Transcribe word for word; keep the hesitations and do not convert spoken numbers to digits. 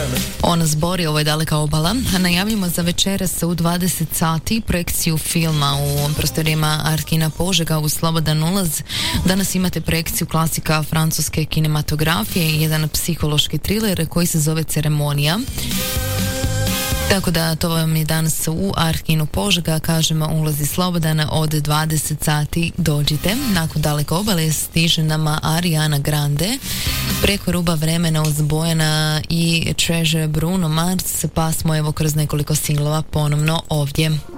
On zbori, ovo je Daleka obala. Najavljamo za večeras u dvadeset sati projekciju filma u prostorijama Arkina Požega u Slobodan ulaz. Danas imate projekciju klasika francuske kinematografije i jedan psihološki thriller koji se zove Ceremonija. Tako da to vam je danas u Arkinu Požega, kažemo ulazi slobodan od dvadeset sati, dođite. Nakon Daleke obale stiže nama Ariana Grande, Preko ruba vremena uz Bojana i Treasure Bruno Mars, pa smo evo kroz nekoliko singlova ponovno ovdje.